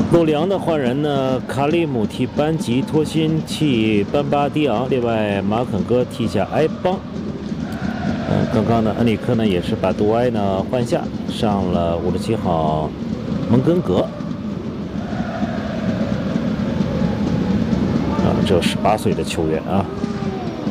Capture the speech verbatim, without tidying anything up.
鲁良的换人呢，卡利姆替班吉，托辛替班巴迪昂，另外马肯戈替下埃邦。嗯，刚刚呢，恩里克呢也是把杜埃呢换下，上了五十七号蒙根格。啊，只有十八岁的球员啊。